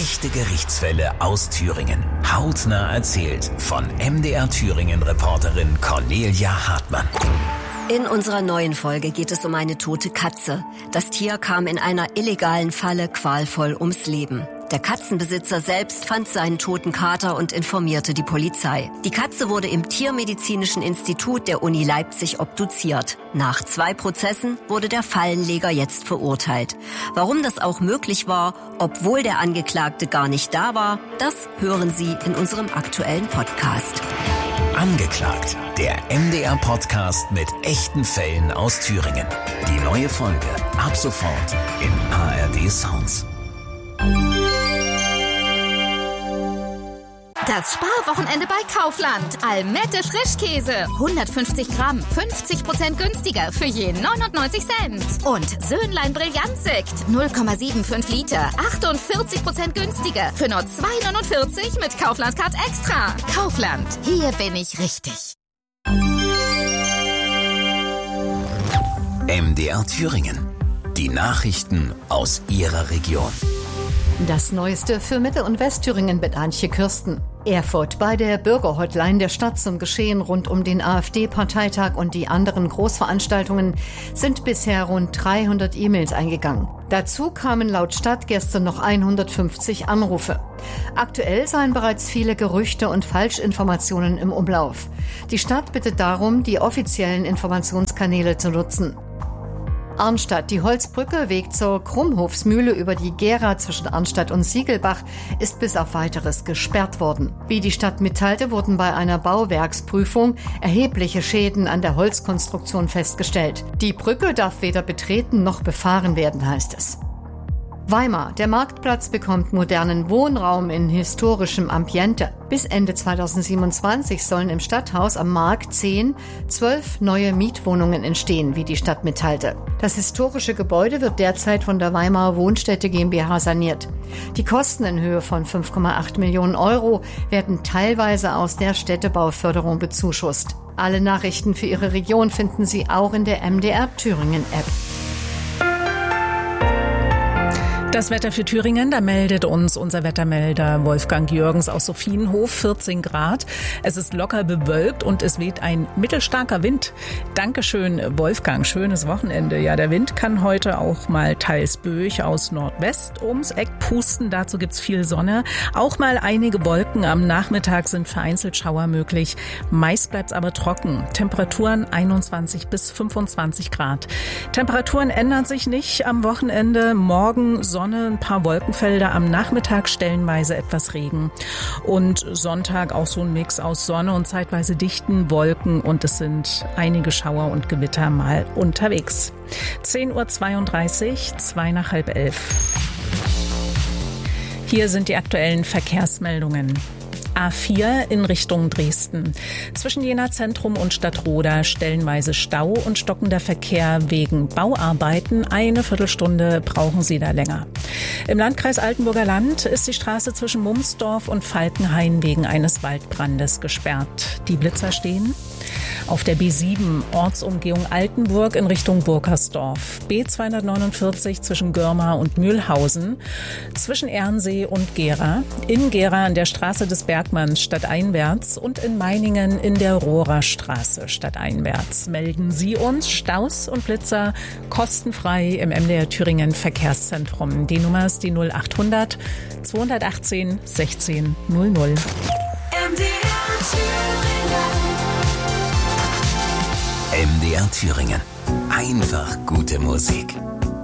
Echte Gerichtsfälle aus Thüringen. Hautnah erzählt von MDR Thüringen-Reporterin Cornelia Hartmann. In unserer neuen Folge geht es um eine tote Katze. Das Tier kam in einer illegalen Falle qualvoll ums Leben. Der Katzenbesitzer selbst fand seinen toten Kater und informierte die Polizei. Die Katze wurde im Tiermedizinischen Institut der Uni Leipzig obduziert. Nach 2 Prozessen wurde der Fallenleger jetzt verurteilt. Warum das auch möglich war, obwohl der Angeklagte gar nicht da war, das hören Sie in unserem aktuellen Podcast. Angeklagt, der MDR-Podcast mit echten Fällen aus Thüringen. Die neue Folge ab sofort in ARD Sounds. Das Sparwochenende bei Kaufland. Almette Frischkäse. 150 Gramm, 50% günstiger für je 99 Cent. Und Söhnlein Brillantsekt. 0,75 Liter, 48% günstiger für nur 2,49 mit Kaufland Card Extra. Kaufland, hier bin ich richtig. MDR Thüringen. Die Nachrichten aus Ihrer Region. Das Neueste für Mittel- und Westthüringen mit Antje Kürsten. Erfurt. Bei der Bürgerhotline der Stadt zum Geschehen rund um den AfD-Parteitag und die anderen Großveranstaltungen sind bisher rund 300 E-Mails eingegangen. Dazu kamen laut Stadt gestern noch 150 Anrufe. Aktuell seien bereits viele Gerüchte und Falschinformationen im Umlauf. Die Stadt bittet darum, die offiziellen Informationskanäle zu nutzen. Arnstadt. Die Holzbrücke, Weg zur Krummhofsmühle über die Gera zwischen Arnstadt und Siegelbach, ist bis auf Weiteres gesperrt worden. Wie die Stadt mitteilte, wurden bei einer Bauwerksprüfung erhebliche Schäden an der Holzkonstruktion festgestellt. Die Brücke darf weder betreten noch befahren werden, heißt es. Weimar. Der Marktplatz bekommt modernen Wohnraum in historischem Ambiente. Bis Ende 2027 sollen im Stadthaus am Markt 12 neue Mietwohnungen entstehen, wie die Stadt mitteilte. Das historische Gebäude wird derzeit von der Weimarer Wohnstätte GmbH saniert. Die Kosten in Höhe von 5,8 Millionen Euro werden teilweise aus der Städtebauförderung bezuschusst. Alle Nachrichten für Ihre Region finden Sie auch in der MDR Thüringen App. Das Wetter für Thüringen, da meldet uns unser Wettermelder Wolfgang Jürgens aus Sophienhof, 14 Grad. Es ist locker bewölkt und es weht ein mittelstarker Wind. Dankeschön, Wolfgang. Schönes Wochenende. Ja, der Wind kann heute auch mal teils böig aus Nordwest ums Eck pusten. Dazu gibt's viel Sonne. Auch mal einige Wolken. Am Nachmittag sind vereinzelt Schauer möglich. Meist bleibt's aber trocken. Temperaturen 21 bis 25 Grad. Temperaturen ändern sich nicht am Wochenende. Morgen Sonne, ein paar Wolkenfelder, am Nachmittag stellenweise etwas Regen. Und Sonntag auch so ein Mix aus Sonne und zeitweise dichten Wolken und es sind einige Schauer und Gewitter mal unterwegs. 10:32 Uhr, 10:55. Hier sind die aktuellen Verkehrsmeldungen. A4 in Richtung Dresden. Zwischen Jena Zentrum und Stadtroda stellenweise Stau und stockender Verkehr wegen Bauarbeiten. Eine Viertelstunde brauchen Sie da länger. Im Landkreis Altenburger Land ist die Straße zwischen Mumsdorf und Falkenhain wegen eines Waldbrandes gesperrt. Die Blitzer stehen. Auf der B7 Ortsumgehung Altenburg in Richtung Burkersdorf. B249 zwischen Görma und Mühlhausen. Zwischen Ernsee und Gera. In Gera an der Straße des Bergmanns stadteinwärts und in Meiningen in der Rohrerstraße stadteinwärts. Melden Sie uns Staus und Blitzer kostenfrei im MDR Thüringen Verkehrszentrum. Die Nummer ist die 0800 218 16 00. MDR Thüringen. MDR Thüringen. Einfach gute Musik.